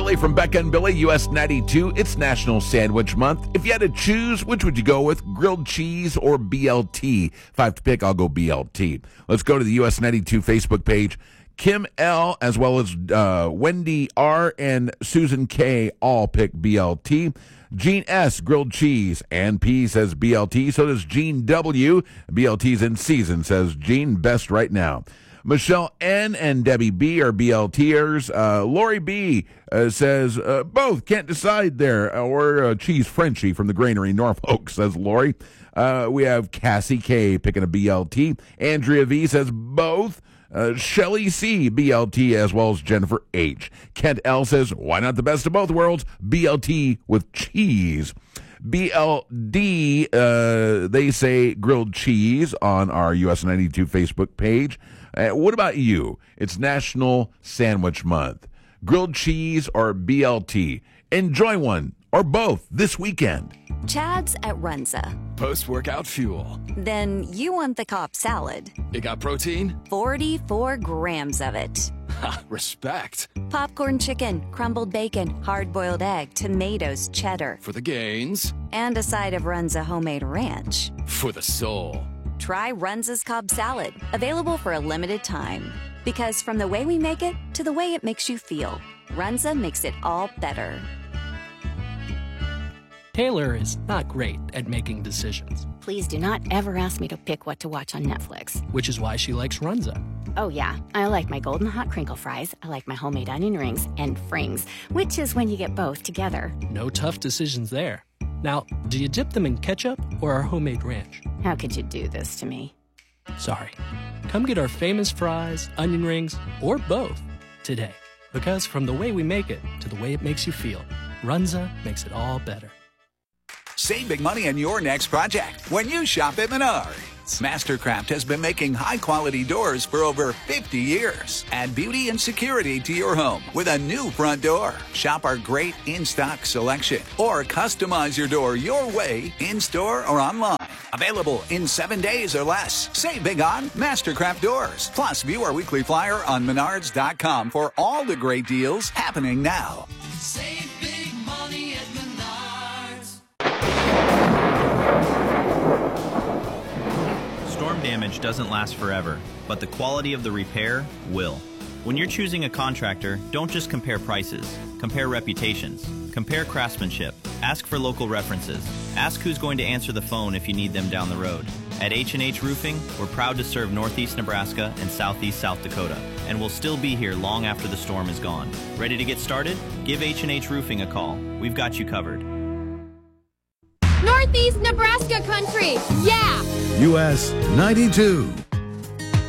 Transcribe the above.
Billy from Becca and Billy, US 92. It's National Sandwich Month. If you had to choose, which would you go with, grilled cheese or BLT? If I have to pick, I'll go BLT. Let's go to the US 92 Facebook page. Kim L, as well as Wendy R, and Susan K all pick BLT. Gene S, grilled cheese. Ann P says BLT. So does Gene W. BLT's in season, says Gene, best right now. Michelle N and Debbie B are BLTers. Lori B says both, can't decide there. Or cheese Frenchie from the Granary, Norfolk, says Lori. We have Cassie K picking a BLT. Andrea V says both. Shelly C, BLT, as well as Jennifer H. Kent L says, why not the best of both worlds? BLT with cheese. BLD, they say grilled cheese on our US 92 Facebook page. What about you? It's National Sandwich Month. Grilled cheese or BLT? Enjoy one or both this weekend. Chad's at Runza. Post-workout fuel. Then you want the Cobb salad. It got protein? 44 grams of it. Ha, respect. Popcorn chicken, crumbled bacon, hard-boiled egg, tomatoes, cheddar. For the gains. And a side of Runza homemade ranch. For the soul. Try Runza's Cobb salad, available for a limited time. Because from the way we make it to the way it makes you feel, Runza makes it all better. Taylor is not great at making decisions, Please do not ever ask me to pick what to watch on Netflix. which is why she likes Runza. Oh yeah, I like my golden hot crinkle fries, I like my homemade onion rings, and frings, which is when you get both together. No tough decisions there. Now, do you dip them in ketchup or our homemade ranch? How could you do this to me? Sorry. Come get our famous fries, onion rings, or both today. Because from the way we make it to the way it makes you feel, Runza makes it all better. Save big money on your next project when you shop at Menards. Mastercraft has been making high-quality doors for over 50 years. Add beauty and security to your home with a new front door. Shop our great in-stock selection or customize your door your way in-store or online. Available in 7 days or less. Save big on Mastercraft doors. Plus, view our weekly flyer on Menards.com for all the great deals happening now. Save big money at Menards. Storm damage doesn't last forever, but the quality of the repair will. When you're choosing a contractor, don't just compare prices. Compare reputations. Compare craftsmanship. Ask for local references. Ask who's going to answer the phone if you need them down the road. At H&H Roofing, we're proud to serve Northeast Nebraska and Southeast South Dakota, and we'll still be here long after the storm is gone. Ready to get started? Give H&H Roofing a call. We've got you covered. Northeast Nebraska country, yeah! US 92.